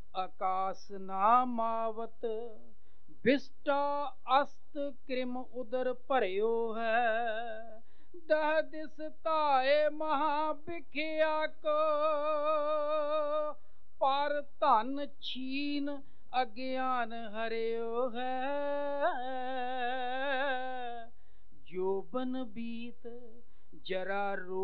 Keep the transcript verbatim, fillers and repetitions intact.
आकाश नामावत विष्टा अस्त कृम उदर भरियो है। दह दिस ताए महाभिखिया को पर धन छीन अज्ञान हरियो है। जोबन बीत जरा रो